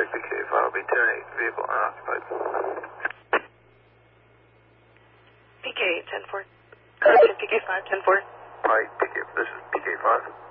PK5, I'll be 10-8, vehicle unoccupied. PK 10-4. Correction, PK5 10-4. Hi, PK, this is PK5.